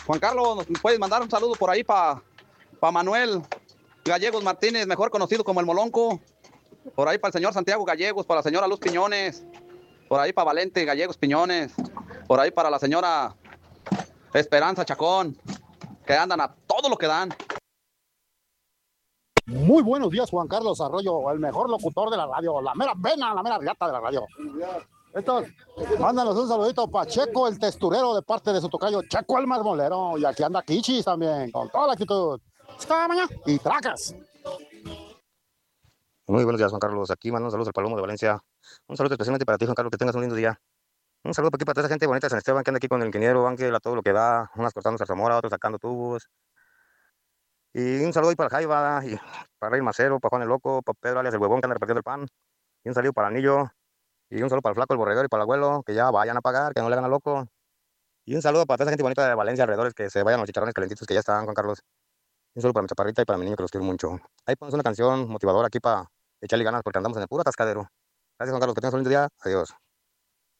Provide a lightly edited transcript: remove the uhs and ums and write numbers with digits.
Juan Carlos, ¿nos puedes mandar un saludo por ahí para Manuel Gallegos Martínez, mejor conocido como el Molonco? Por ahí para el señor Santiago Gallegos, para la señora Luz Piñones, por ahí para Valente Gallegos Piñones, por ahí para la señora Esperanza Chacón, que andan a todo lo que dan. Muy buenos días, Juan Carlos Arroyo, el mejor locutor de la radio, la mera pena, la mera riata de la radio. Entonces, mándanos un saludito para Checo, el testurero, de parte de su tocayo Checo el Marmolero. Y aquí anda Kichis también, con toda la actitud. Y tracas. Muy buenos días, Juan Carlos. Aquí mando un saludo al Palomo de Valencia. Un saludo especialmente para ti, Juan Carlos, que tengas un lindo día. Un saludo para aquí para toda esa gente bonita de San Esteban que anda aquí con el ingeniero Ángel a todo lo que da, unas cortando zarzamora, otros sacando tubos. Y un saludo ahí para Jaiba, y para Rey Macero, para Juan el Loco, para Pedro alias el Huevón que anda repartiendo el pan. Y un saludo para el Anillo. Y un saludo para el Flaco, el Borredor y para el Abuelo, que ya vayan a pagar, que no le hagan a loco. Y un saludo para toda esa gente bonita de Valencia alrededores, que se vayan los chicharrones calentitos que ya están, Juan Carlos. Y un saludo para mi chaparrita y para mi niño que los quiero mucho. Ahí ponemos una canción motivadora aquí para echarle ganas porque andamos en el puro atascadero. Gracias, Juan Carlos, que tengas un lindo día. Adiós.